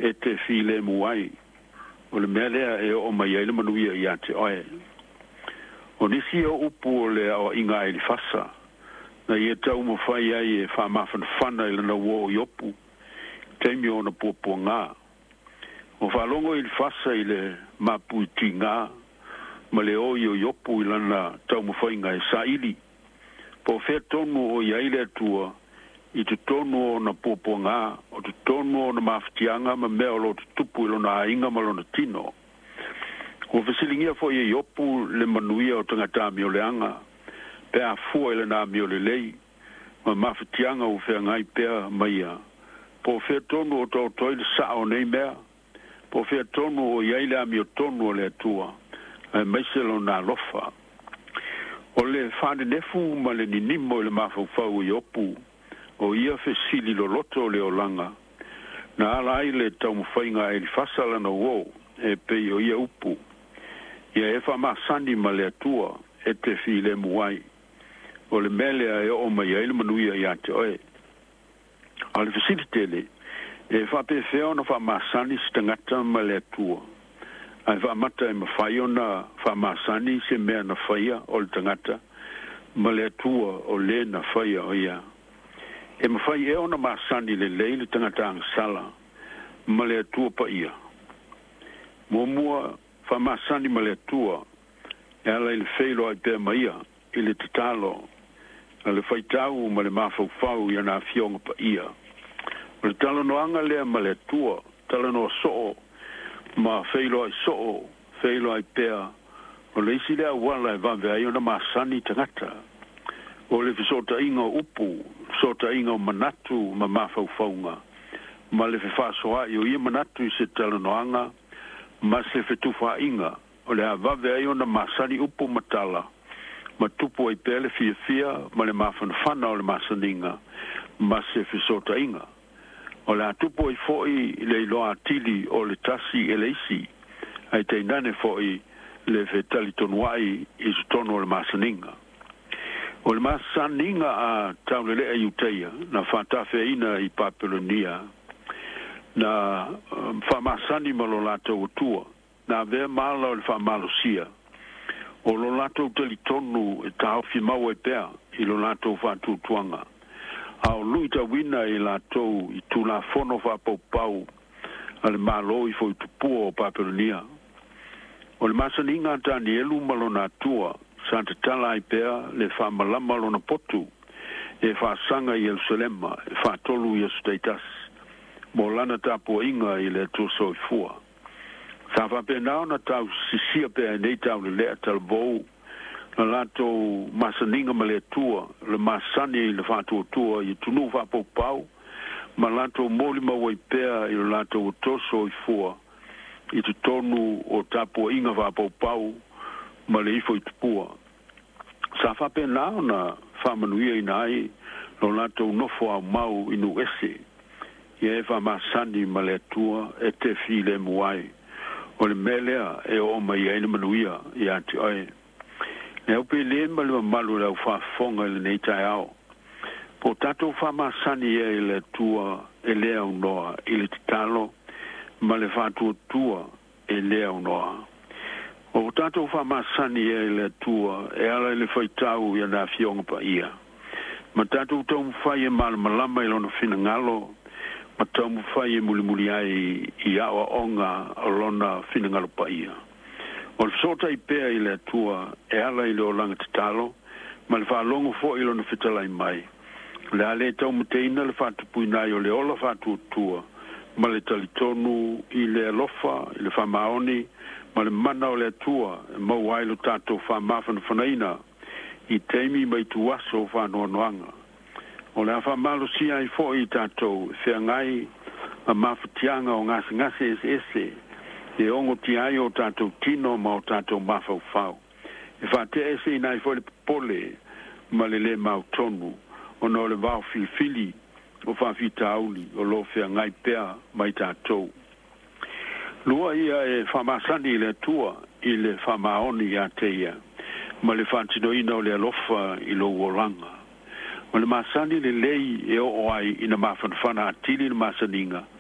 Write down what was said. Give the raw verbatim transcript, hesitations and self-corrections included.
e te file muai. O le mea lea e o mai ele manuia ia te oe. O nisi o upu o le o inga e li fasa. Na ia tau mo fai ai e wha mawhan whana i lana wo i opu. Teimi o na pua ngā. O whalongo i li fasa i le mapu i ti ngā. Ma le o i o i opu i lana tau mo fai ngā e sa ili. Po whea tonu o i aile atua i te tonu o na pua ngā. O te tonu o na mawhitianga ma mea o lo te tupu i lona ainga ma lona tino. O whasilingia fo i opu le manuia o tangata mi o le anga. Pea fua i le nā mi o le lei. Ma mawhitianga o whea ngai pea maia. Po whea tonu o tau toi le sa o nei mea. Po whea tonu o iai le ami o tonu o le atua. Ai maiselo nā lofa. O le whane nefu ma le ninimo i le mawhauwhau i opu. O ia whesili lo loto o le o langa. Na ala ai le tau mwhainga e li whasala na wō. E pei o ia upu. Ia e wha sani ma le atua. E te whi le muai. O le melea e o mai aile manuia i ate oe. O le whesili tele. E wha pe wheo na wha masani si tangata ma le atua. Ai wha mata e mawhai o na wha masani se mea na whaia o le tangata. Ma le atua o le na whaia o ia. E mawhai e o na masani le lei le tangata ang sala. Ma le atua pa ia. Mua mua wha masani ma le atua. E ala i le whailo ai pēr ma ia. I le tatalo. A le whaitau ma le mawhauwhau i ana fionga pa ia. O le talo noanga lea ma le atua. Talo no soo. Ma whailo ai soo. Whailo ai pēr. O le isi lea wala e vave ai o na masani tangata. O le fisota inga upu. Sota inga o manatu ma mawhauwhaunga. Ma le whewhasoa i o ia manatu i se talo noanga. Ma se whetuwha inga. O le avave ai o na masani upu matala. Ma tupu ai pele fia fia. Ma le mawhanwhana o le masaninga. Ma se fisota inga. O le atupu ai foi le iloa atili o le tasi e le isi. Ai te inane foi le whetali tonuai i su tonu o le masaninga. O le masaninga a taulele e uteia. Na whatafe ina i Papelonia. Na um, whamasani ma lo lato utua. Na vea mala o le whamalosia. O lo lato utali tonu e tau fi mau e pea. I lo lato whatu tuanga. Ao luita wina i lato i tula fono whapau pau. Ale malo i fo i tupua o Papelonia. O le masaninga tani elu malo na tua. Santa tala i pea le whamalama lo na potu. E whasanga i Jerusalema. E whatolu i Esteitas. Mo lana tapu inga i le tuso i fua. Sa whapenao na tau sisia pea nei tau le lea talvou. Na lato masaninga ma le tua. Le masani i le whatua tua i tunu whapau pau. Ma lato moli ma wai pea i le lato tuso i fua. I tu tonu o tapu inga whapau pau. Ma le ifo i tupua. Sa whapenao na whamanuia i nai. Lo lato nofo au mau inu ese. Ia e whamasani ma le atua e te whi le muai. O le melea e o mai aina manuia i ati oe. E upe le malu malu lau whafonga le nei tai au. Po tato whamasani e le atua e lea unoa i le titalo ma le whatua tua e lea unoa. O tato whamasani e le atua e ala le whaitau i ana fionga pa ia. Ma tato tau mwhai e malamalama i lona whina ngalo. Ma tau mwhai e muli muli ai i awa onga o lona whinangalo pa ia. O le sota i pēa i le atua e ala i le o langa titalo, ma le whaalongo fo i lona whitalai mai. Le ale tau mteina le whatupuinai o le ola whatu tua, ma le talitonu i le alofa, i le whamaoni, ma le mana o le atua, e mau ailo tato whamawhana whanaina, i teimi mai tuaso whanoa noanga. O le afa malo si ai fo i tatou, whea ngai a mawhatianga o ngase ngase ese ese, e ongo ti ai o tatou tino ma o tatou mawhau whau. E whate ese i nai fo le pole, ma le le mau tonu, o no le vau filifili, o whawhita auli, o lo whea ngai pea mai tatou. Lua ia e whamasani le tua, i le whamaoni a te ia, ma le whantinoina o le alofa i lo uolanga. O le masani le lei e o ai ina mawhanwhana atili na masaninga.